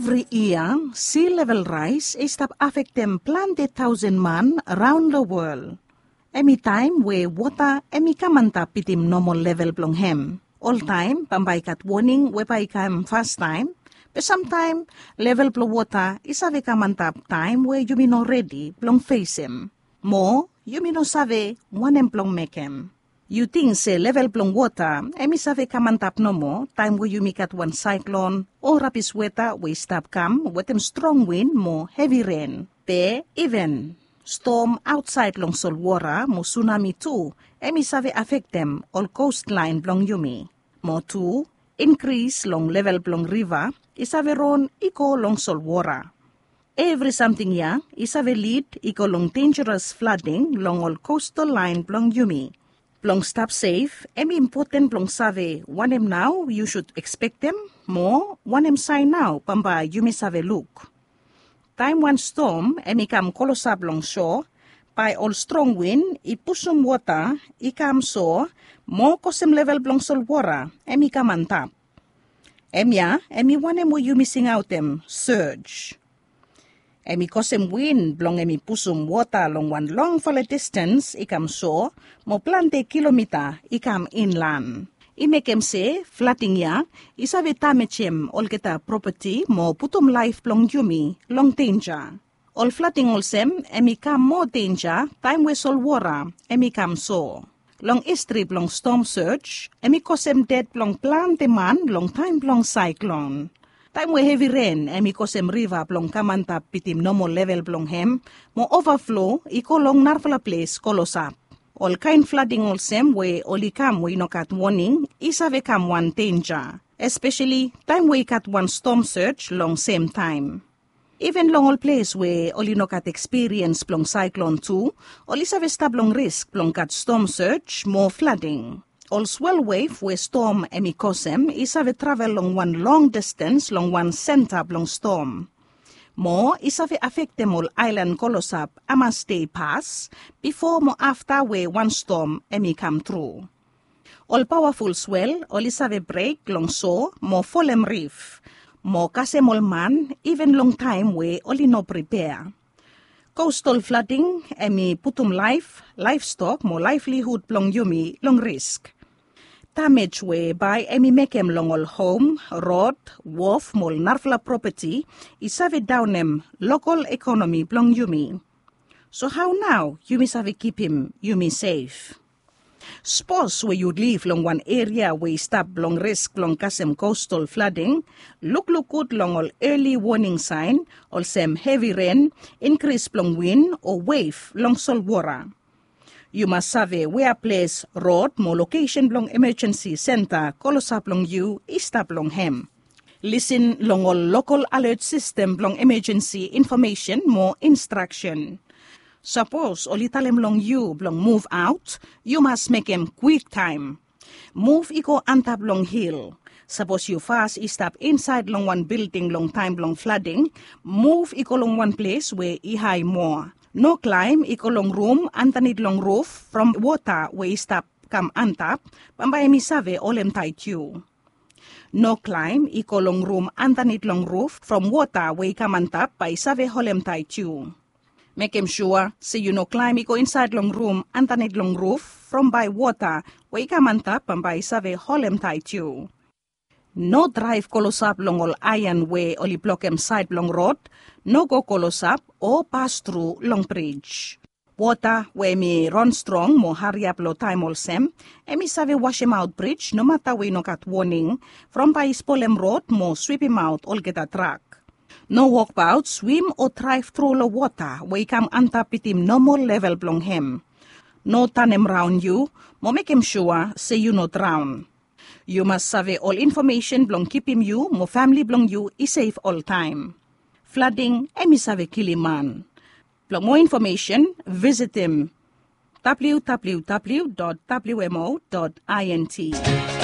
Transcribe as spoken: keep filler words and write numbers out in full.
Every year, sea level rise is to affect them plenty thousand man around the world. Any time where water emi kamanta pitim normal level blong hem. All time, pambay kat warning wepay kam fast time. But sometime, level blong water is ave kamanta time where you may not ready blong face him. More, you may not save one em blong make him. You think say level blong water, emi save kamantap no more, time where you make at one cyclone, or rapid weather we stop come with them strong wind, more heavy rain. Pe, even storm outside long salt water, more tsunami too, emi save affect them all coastline blong yumi. More too, increase long level blong river, is have run eco long salt water. Every something ya, is have lead eco long dangerous flooding long all coastal line blong yumi. Blong stop safe, emi important blong save one em now, you should expect them more, one em sign now, pamba you may save look. Time one storm, emi kam kolosab long shore, by all strong wind, I pusum water, I kam so, more kosem level blong sol water, emi kam on top. Emya, emi one em you missing out them, surge. Emi kosem wind blong emi pusum water long one long for a distance, ikam so, mo plante kilometer, ikam inland. I make em say, flooding ya, isabe tamechem ol kita property mo putum life blong yumi, long danger. All flooding olsem, emi kam more danger, time we sol water, emi kam so. Long history blong storm surge, emi kosem dead blong plante man, long time blong cyclone. Time we heavy rain, emi kosem river blong kamanta pitim normal level blong hem, mo overflow, iko long narfala place kolosap. All kind flooding olsem we oli kam we no kat warning, isave kam one danger. Especially time we kat one storm surge long same time. Even long all place where oli no kat experience blong cyclone too, oli save stab long risk blong kat storm surge, more flooding. All swell wave where storm emi kosem is have travel long one long distance long one center long storm. More is have affect them all island kolosap ama stay pass before more after where one storm emi come through. All powerful swell all is have break long so more fallen reef. More kasem all man even long time where only no prepare. Coastal flooding emi putum life, livestock more livelihood blong yumi long risk. Damage whereby emi make em long all home, road, wharf, mol narfla property, is have down em local economy blong yumi. So how now you miss have keep him yumi safe? Suppose where you live long one area where stop long risk long kasem coastal flooding, look look good long all early warning sign, all sem heavy rain, increase long wind or wave long sol water. You must have a where place road mo location blong emergency center kolosap long you istap long hem. Listen long all local alert system blong emergency information mo instruction. Suppose olitalem long you blong move out, you must make em quick time. Move iko antap long hill. Suppose you fast istap inside long one building long time long flooding, move iko long one place where I high more. No climb iko long room underneath long roof from water where stop come antap, pambay mi save olem tight you. No climb iko long room underneath long roof from water where come antap by save holem tight you. Make him sure say you no climb iko inside long room underneath long roof from by water where come antap pambay save holem tight you. No drive kolosap long all iron way oli block em side long road, no go kolosap or pass through long bridge. Water where me run strong mo hurry up low time all sem, emi save wash him out bridge no matter we no got warning, from by spolem road mo sweep him out all get a track. No walk out, swim or drive through the water where come antap it him normal level blong him. No turn him round you, mo make him sure say you no drown. You must survey all information blong keep him you, mo family blong you is safe all time. Flooding, emi save kill him man. For more information, visit him w w w dot w m o dot int.